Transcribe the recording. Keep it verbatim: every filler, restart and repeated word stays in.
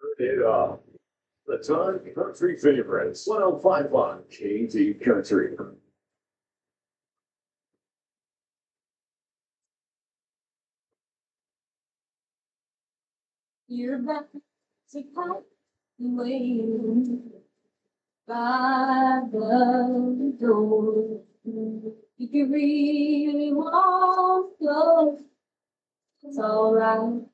It up. The Time Country Favorites, one oh five one K T Country. You're back to pack away by the door. If you really want to go, it's alright.